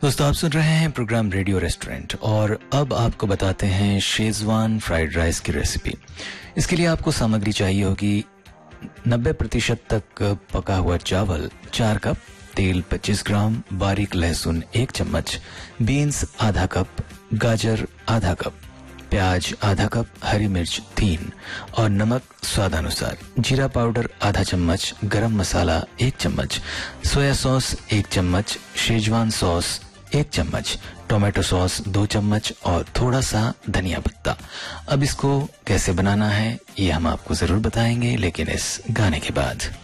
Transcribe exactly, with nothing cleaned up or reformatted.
दोस्तों, आप सुन रहे हैं प्रोग्राम रेडियो रेस्टोरेंट और अब आपको बताते हैं शेजवान फ्राइड राइस की रेसिपी। इसके लिए आपको सामग्री चाहिए होगी नब्बे प्रतिशत तक पका हुआ चावल चार कप, तेल पच्चीस ग्राम, बारीक लहसुन एक चम्मच, बीन्स आधा कप, गाजर आधा कप, प्याज आधा कप, हरी मिर्च तीन और नमक स्वादानुसार, जीरा पाउडर आधा चम्मच, गरम मसाला एक चम्मच, सोया सॉस एक चम्मच, शेजवान सॉस एक चम्मच, टोमेटो सॉस दो चम्मच और थोड़ा सा धनिया पत्ता। अब इसको कैसे बनाना है ये हम आपको जरूर बताएंगे, लेकिन इस गाने के बाद।